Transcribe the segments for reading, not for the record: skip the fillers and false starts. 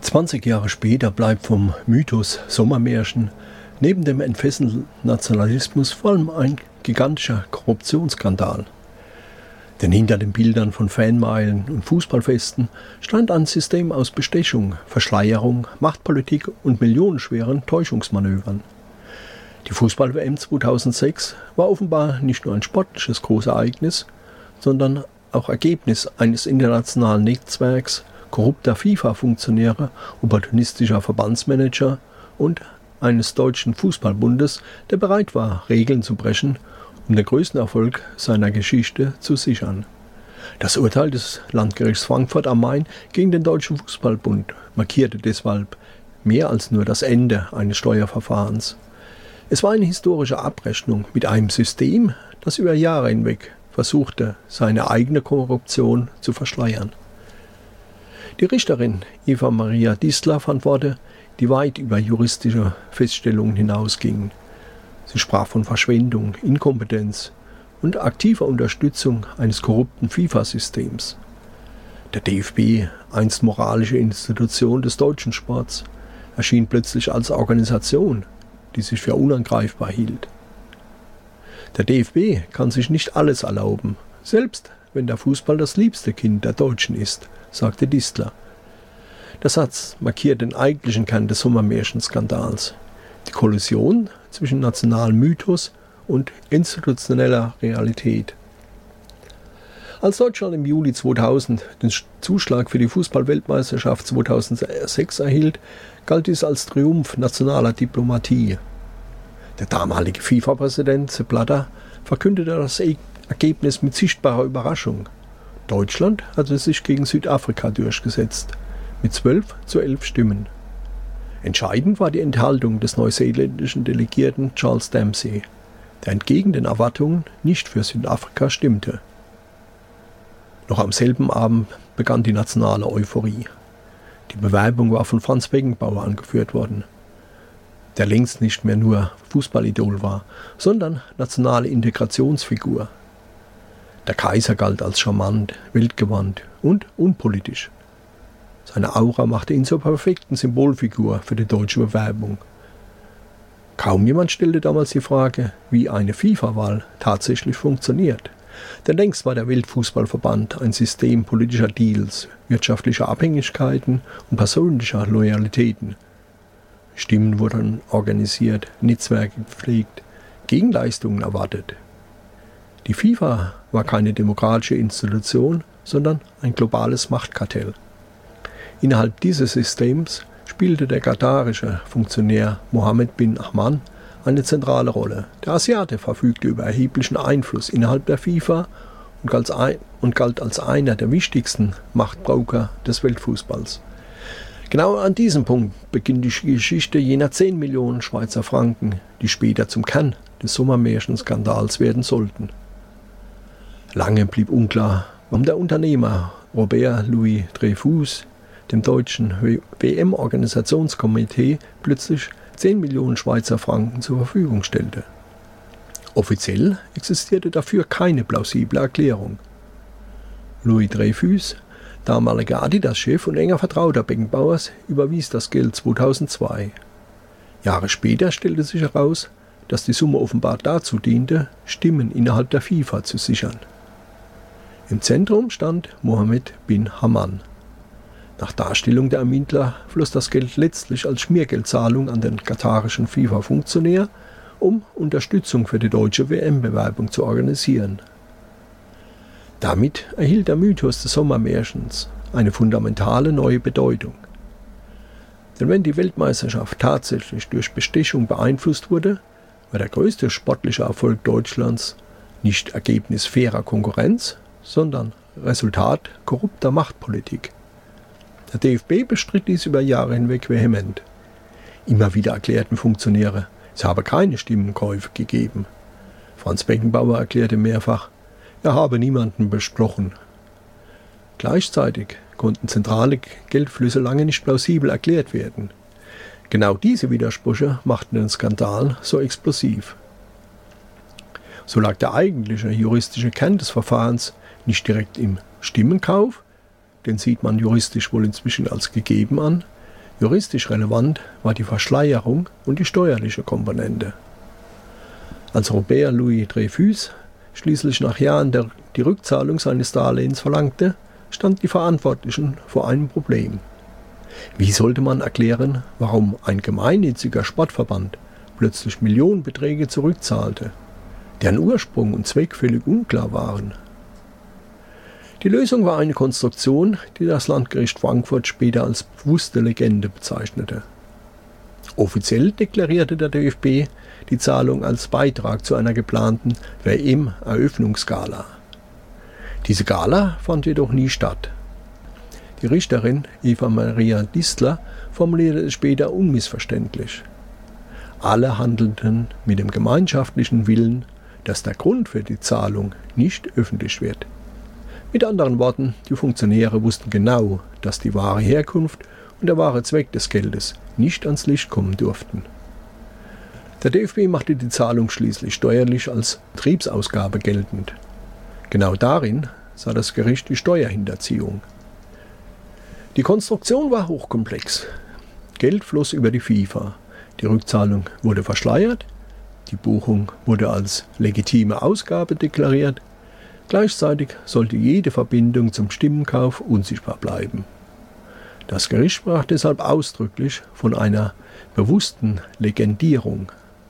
20 Jahre später bleibt vom Mythos Sommermärchen neben dem entfesselten Nationalismus vor allem ein gigantischer Korruptionsskandal. Denn hinter den Bildern von Fanmeilen und Fußballfesten stand ein System aus Bestechung, Verschleierung, Machtpolitik und millionenschweren Täuschungsmanövern. Die Fußball-WM 2006 war offenbar nicht nur ein sportliches Großereignis, sondern auch Ergebnis eines internationalen Netzwerks korrupter FIFA-Funktionäre, opportunistischer Verbandsmanager und eines deutschen Fußballbundes, der bereit war, Regeln zu brechen, um den größten Erfolg seiner Geschichte zu sichern. Das Urteil des Landgerichts Frankfurt am Main gegen den Deutschen Fußballbund markierte deshalb mehr als nur das Ende eines Steuerverfahrens. Es war eine historische Abrechnung mit einem System, das über Jahre hinweg versuchte, seine eigene Korruption zu verschleiern. Die Richterin Eva Maria Distler fand Worte, die weit über juristische Feststellungen hinausgingen. Sie sprach von Verschwendung, Inkompetenz und aktiver Unterstützung eines korrupten FIFA-Systems. Der DFB, einst moralische Institution des deutschen Sports, erschien plötzlich als Organisation, die sich für unangreifbar hielt. Der DFB kann sich nicht alles erlauben, selbst wenn der Fußball das liebste Kind der Deutschen ist, sagte Distler. Der Satz markiert den eigentlichen Kern des Sommermärchenskandals: die Kollision zwischen nationalem Mythos und institutioneller Realität. Als Deutschland im Juli 2000 den Zuschlag für die Fußball-Weltmeisterschaft 2006 erhielt, galt dies als Triumph nationaler Diplomatie. Der damalige FIFA-Präsident Sepp Blatter verkündete das Ergebnis mit sichtbarer Überraschung. Deutschland hatte sich gegen Südafrika durchgesetzt, mit 12:11 Stimmen. Entscheidend war die Enthaltung des neuseeländischen Delegierten Charles Dempsey, der entgegen den Erwartungen nicht für Südafrika stimmte. Noch am selben Abend begann die nationale Euphorie. Die Bewerbung war von Franz Beckenbauer angeführt worden, der längst nicht mehr nur Fußballidol war, sondern nationale Integrationsfigur. Der Kaiser galt als charmant, weltgewandt und unpolitisch. Seine Aura machte ihn zur perfekten Symbolfigur für die deutsche Bewerbung. Kaum jemand stellte damals die Frage, wie eine FIFA-Wahl tatsächlich funktioniert. Denn längst war der Weltfußballverband ein System politischer Deals, wirtschaftlicher Abhängigkeiten und persönlicher Loyalitäten. Stimmen wurden organisiert, Netzwerke gepflegt, Gegenleistungen erwartet. Die FIFA war keine demokratische Institution, sondern ein globales Machtkartell. Innerhalb dieses Systems spielte der katarische Funktionär Mohammed bin Ahman eine zentrale Rolle. Der Asiate verfügte über erheblichen Einfluss innerhalb der FIFA und galt als einer der wichtigsten Machtbroker des Weltfußballs. Genau an diesem Punkt beginnt die Geschichte jener 10 Millionen Schweizer Franken, die später zum Kern des Sommermärchenskandals werden sollten. Lange blieb unklar, warum der Unternehmer Robert Louis Dreyfus dem deutschen WM-Organisationskomitee plötzlich 10 Millionen Schweizer Franken zur Verfügung stellte. Offiziell existierte dafür keine plausible Erklärung. Louis Dreyfus, damaliger Adidas-Chef und enger Vertrauter Beckenbauers, überwies das Geld 2002. Jahre später stellte sich heraus, dass die Summe offenbar dazu diente, Stimmen innerhalb der FIFA zu sichern. Im Zentrum stand Mohammed bin Haman. Nach Darstellung der Ermittler floss das Geld letztlich als Schmiergeldzahlung an den katarischen FIFA-Funktionär, um Unterstützung für die deutsche WM-Bewerbung zu organisieren. Damit erhielt der Mythos des Sommermärchens eine fundamentale neue Bedeutung. Denn wenn die Weltmeisterschaft tatsächlich durch Bestechung beeinflusst wurde, war der größte sportliche Erfolg Deutschlands nicht Ergebnis fairer Konkurrenz, sondern Resultat korrupter Machtpolitik. Der DFB bestritt dies über Jahre hinweg vehement. Immer wieder erklärten Funktionäre, es habe keine Stimmenkäufe gegeben. Franz Beckenbauer erklärte mehrfach, er habe niemanden besprochen. Gleichzeitig konnten zentrale Geldflüsse lange nicht plausibel erklärt werden. Genau diese Widersprüche machten den Skandal so explosiv. So lag der eigentliche juristische Kern des Verfahrens nicht direkt im Stimmenkauf, den sieht man juristisch wohl inzwischen als gegeben an, Juristisch relevant war die Verschleierung und die steuerliche Komponente. Als Robert Louis Dreyfus schließlich nach Jahren die Rückzahlung seines Darlehens verlangte, standen die Verantwortlichen vor einem Problem. Wie sollte man erklären, warum ein gemeinnütziger Sportverband plötzlich Millionenbeträge zurückzahlte, deren Ursprung und Zweck völlig unklar waren? Die Lösung war eine Konstruktion, die das Landgericht Frankfurt später als bewusste Legende bezeichnete. Offiziell deklarierte der DFB die Zahlung als Beitrag zu einer geplanten WM-Eröffnungsgala. Diese Gala fand jedoch nie statt. Die Richterin Eva Maria Distler formulierte es später unmissverständlich. Alle handelten mit dem gemeinschaftlichen Willen, dass der Grund für die Zahlung nicht öffentlich wird. Mit anderen Worten, die Funktionäre wussten genau, dass die wahre Herkunft und der wahre Zweck des Geldes nicht ans Licht kommen durften. Der DFB machte die Zahlung schließlich steuerlich als Betriebsausgabe geltend. Genau darin sah das Gericht die Steuerhinterziehung. Die Konstruktion war hochkomplex. Geld floss über die FIFA. Die Rückzahlung wurde verschleiert, die Buchung wurde als legitime Ausgabe deklariert. Gleichzeitig sollte jede Verbindung zum Stimmenkauf unsichtbar bleiben. Das Gericht sprach deshalb ausdrücklich von einer bewussten Legendierung.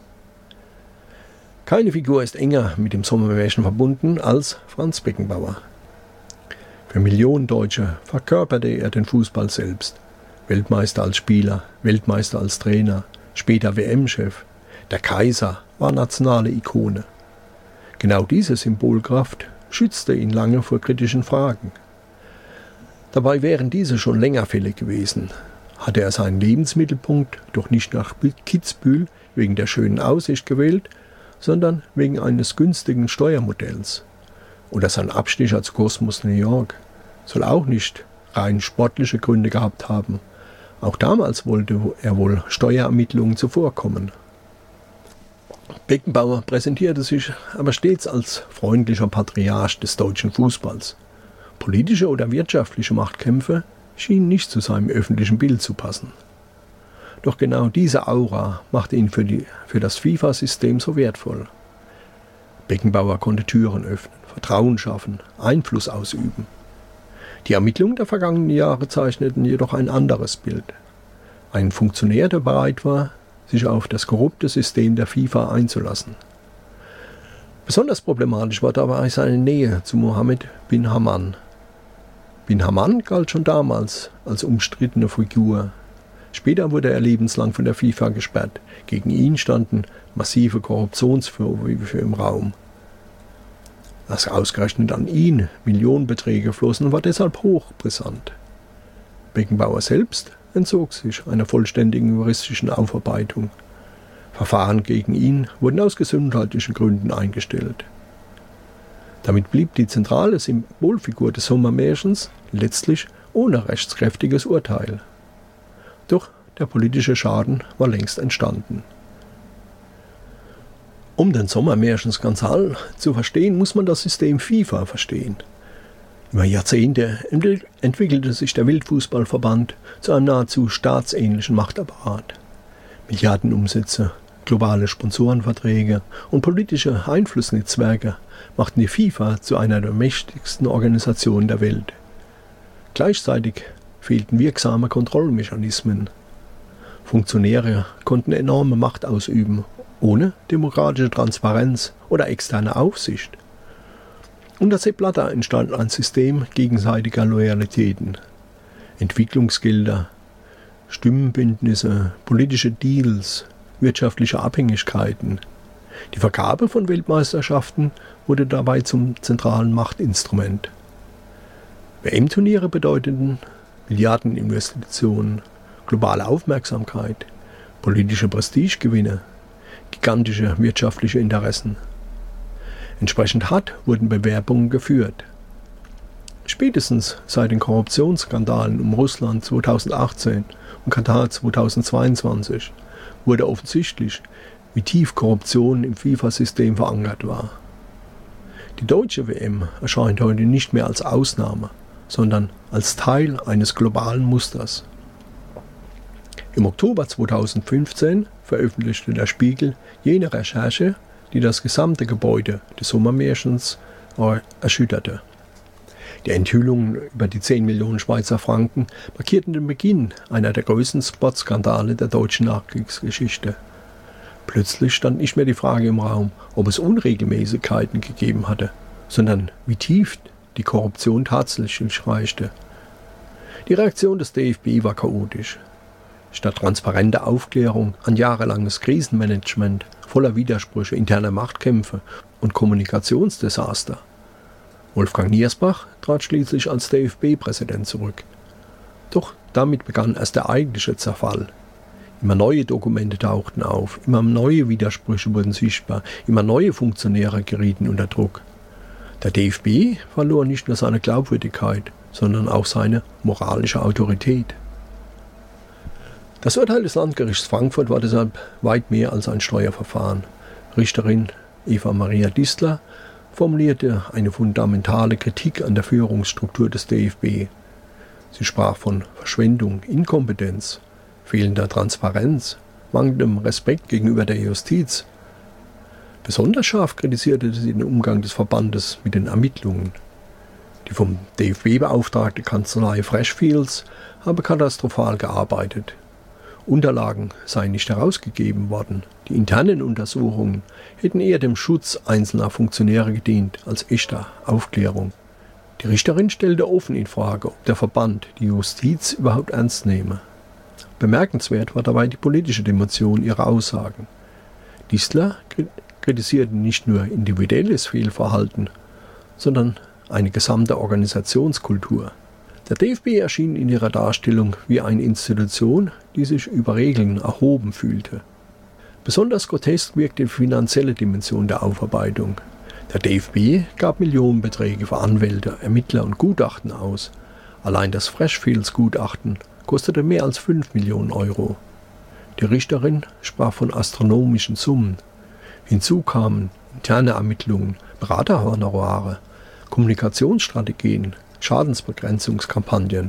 Keine Figur ist enger mit dem Sommermärchen verbunden als Franz Beckenbauer. Für Millionen Deutsche verkörperte er den Fußball selbst. Weltmeister als Spieler, Weltmeister als Trainer, später WM-Chef. Der Kaiser war nationale Ikone. Genau diese Symbolkraft schützte ihn lange vor kritischen Fragen. Dabei wären diese schon länger fällig gewesen. Hatte er seinen Lebensmittelpunkt doch nicht nach Kitzbühel wegen der schönen Aussicht gewählt, sondern wegen eines günstigen Steuermodells. Oder sein Abstecher als Kosmos New York soll auch nicht rein sportliche Gründe gehabt haben. Auch damals wollte er wohl Steuerermittlungen zuvorkommen. Beckenbauer präsentierte sich aber stets als freundlicher Patriarch des deutschen Fußballs. Politische oder wirtschaftliche Machtkämpfe schienen nicht zu seinem öffentlichen Bild zu passen. Doch genau diese Aura machte ihn für das FIFA-System so wertvoll. Beckenbauer konnte Türen öffnen, Vertrauen schaffen, Einfluss ausüben. Die Ermittlungen der vergangenen Jahre zeichneten jedoch ein anderes Bild. Ein Funktionär, der bereit war, sich auf das korrupte System der FIFA einzulassen. Besonders problematisch war dabei seine Nähe zu Mohammed bin Hammam. Bin Hammam galt schon damals als umstrittene Figur. Später wurde er lebenslang von der FIFA gesperrt. Gegen ihn standen massive Korruptionsvorwürfe im Raum. Dass ausgerechnet an ihn Millionenbeträge flossen, war deshalb hochbrisant. Beckenbauer selbst entzog sich einer vollständigen juristischen Aufarbeitung. Verfahren gegen ihn wurden aus gesundheitlichen Gründen eingestellt. Damit blieb die zentrale Symbolfigur des Sommermärchens letztlich ohne rechtskräftiges Urteil. Doch der politische Schaden war längst entstanden. Um den Sommermärchenskandal zu verstehen, muss man das System FIFA verstehen. Über Jahrzehnte entwickelte sich der Weltfußballverband zu einem nahezu staatsähnlichen Machtapparat. Milliardenumsätze, globale Sponsorenverträge und politische Einflussnetzwerke machten die FIFA zu einer der mächtigsten Organisationen der Welt. Gleichzeitig fehlten wirksame Kontrollmechanismen. Funktionäre konnten enorme Macht ausüben, ohne demokratische Transparenz oder externe Aufsicht. Unter Sepp Blatter entstand ein System gegenseitiger Loyalitäten. Entwicklungsgelder, Stimmenbündnisse, politische Deals, wirtschaftliche Abhängigkeiten. Die Vergabe von Weltmeisterschaften wurde dabei zum zentralen Machtinstrument. WM-Turniere bedeuteten Milliardeninvestitionen, globale Aufmerksamkeit, politische Prestigegewinne, gigantische wirtschaftliche Interessen. Entsprechend hart wurden Bewerbungen geführt. Spätestens seit den Korruptionsskandalen um Russland 2018 und Katar 2022 wurde offensichtlich, wie tief Korruption im FIFA-System verankert war. Die deutsche WM erscheint heute nicht mehr als Ausnahme, sondern als Teil eines globalen Musters. Im Oktober 2015 veröffentlichte der Spiegel jene Recherche, die das gesamte Gebäude des Sommermärchens erschütterte. Die Enthüllungen über die 10 Millionen Schweizer Franken markierten den Beginn einer der größten Sportskandale der deutschen Nachkriegsgeschichte. Plötzlich stand nicht mehr die Frage im Raum, ob es Unregelmäßigkeiten gegeben hatte, sondern wie tief die Korruption tatsächlich reichte. Die Reaktion des DFB war chaotisch. Statt transparenter Aufklärung an jahrelanges Krisenmanagement voller Widersprüche, interner Machtkämpfe und Kommunikationsdesaster. Wolfgang Niersbach trat schließlich als DFB-Präsident zurück. Doch damit begann erst der eigentliche Zerfall. Immer neue Dokumente tauchten auf, immer neue Widersprüche wurden sichtbar, immer neue Funktionäre gerieten unter Druck. Der DFB verlor nicht nur seine Glaubwürdigkeit, sondern auch seine moralische Autorität. Das Urteil des Landgerichts Frankfurt war deshalb weit mehr als ein Steuerverfahren. Richterin Eva Maria Distler formulierte eine fundamentale Kritik an der Führungsstruktur des DFB. Sie sprach von Verschwendung, Inkompetenz, fehlender Transparenz, mangelndem Respekt gegenüber der Justiz. Besonders scharf kritisierte sie den Umgang des Verbandes mit den Ermittlungen. Die vom DFB beauftragte Kanzlei Freshfields habe katastrophal gearbeitet. Unterlagen seien nicht herausgegeben worden. Die internen Untersuchungen hätten eher dem Schutz einzelner Funktionäre gedient als echter Aufklärung. Die Richterin stellte offen in Frage, ob der Verband die Justiz überhaupt ernst nehme. Bemerkenswert war dabei die politische Dimension ihrer Aussagen. Distler kritisierte nicht nur individuelles Fehlverhalten, sondern eine gesamte Organisationskultur. Der DFB erschien in ihrer Darstellung wie eine Institution, die sich über Regeln erhoben fühlte. Besonders grotesk wirkte die finanzielle Dimension der Aufarbeitung. Der DFB gab Millionenbeträge für Anwälte, Ermittler und Gutachten aus. Allein das Freshfields-Gutachten kostete mehr als 5 Millionen Euro. Die Richterin sprach von astronomischen Summen. Hinzu kamen interne Ermittlungen, Beraterhonorare, Kommunikationsstrategien, Schadensbegrenzungskampagnen.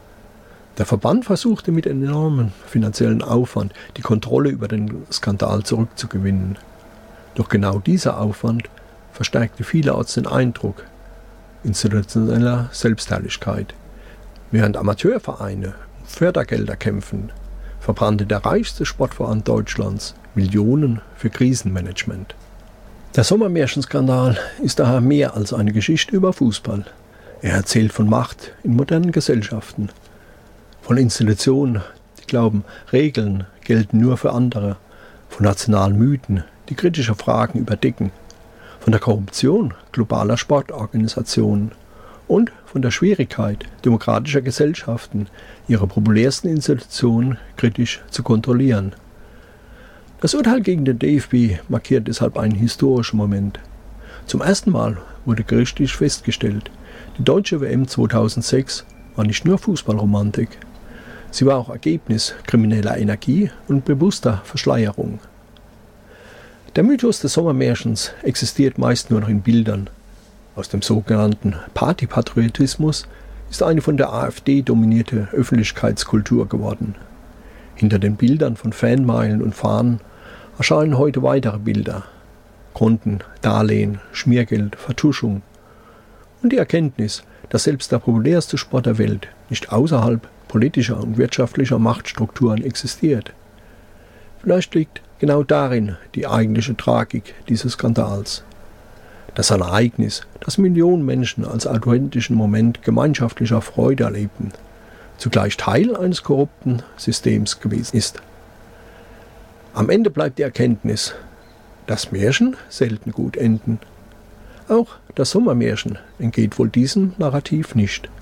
Der Verband versuchte mit enormem finanziellen Aufwand die Kontrolle über den Skandal zurückzugewinnen. Doch genau dieser Aufwand verstärkte vielerorts den Eindruck institutioneller Selbstherrlichkeit. Während Amateurvereine um Fördergelder kämpfen, verbrannte der reichste Sportverein Deutschlands Millionen für Krisenmanagement. Der Sommermärchenskandal ist daher mehr als eine Geschichte über Fußball. Er erzählt von Macht in modernen Gesellschaften, von Institutionen, die glauben, Regeln gelten nur für andere, von nationalen Mythen, die kritische Fragen überdecken, von der Korruption globaler Sportorganisationen und von der Schwierigkeit demokratischer Gesellschaften, ihre populärsten Institutionen kritisch zu kontrollieren. Das Urteil gegen den DFB markiert deshalb einen historischen Moment. Zum ersten Mal wurde gerichtlich festgestellt, die deutsche WM 2006 war nicht nur Fußballromantik. Sie war auch Ergebnis krimineller Energie und bewusster Verschleierung. Der Mythos des Sommermärchens existiert meist nur noch in Bildern. Aus dem sogenannten Partypatriotismus ist eine von der AfD dominierte Öffentlichkeitskultur geworden. Hinter den Bildern von Fanmeilen und Fahnen erscheinen heute weitere Bilder. Konten, Darlehen, Schmiergeld, Vertuschung. Und die Erkenntnis, dass selbst der populärste Sport der Welt nicht außerhalb politischer und wirtschaftlicher Machtstrukturen existiert. Vielleicht liegt genau darin die eigentliche Tragik dieses Skandals. Das Ereignis, das Millionen Menschen als authentischen Moment gemeinschaftlicher Freude erlebten, zugleich Teil eines korrupten Systems gewesen ist. Am Ende bleibt die Erkenntnis, dass Märchen selten gut enden. Auch das Sommermärchen entgeht wohl diesem Narrativ nicht.